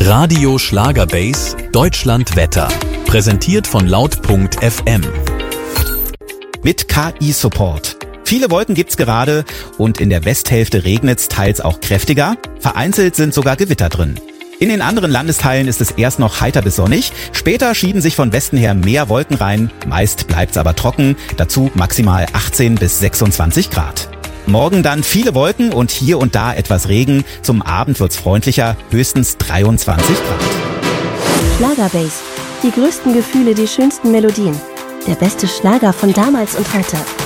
Radio Schlagerbase Deutschland Wetter. Präsentiert von Laut.fm. Mit KI-Support. Viele Wolken gibt's gerade und in der Westhälfte regnet's teils auch kräftiger. Vereinzelt sind sogar Gewitter drin. In den anderen Landesteilen ist es erst noch heiter bis sonnig. Später schieben sich von Westen her mehr Wolken rein. Meist bleibt's aber trocken. Dazu maximal 18 bis 26 Grad. Morgen dann viele Wolken und hier und da etwas Regen. Zum Abend wird's freundlicher, höchstens 23 Grad. Schlagerbase. Die größten Gefühle, die schönsten Melodien. Der beste Schlager von damals und heute.